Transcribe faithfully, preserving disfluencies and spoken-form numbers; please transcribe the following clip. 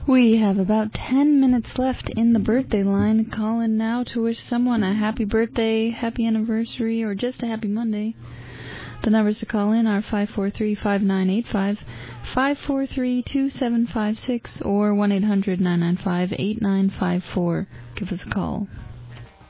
We have about ten minutes left in the birthday line. Call in now to wish someone a happy birthday, happy anniversary, or just a happy Monday. The numbers to call in are five four three, five nine eight five, five four three, two seven five six, or one eight hundred, nine nine five, eight nine five four. Give us a call.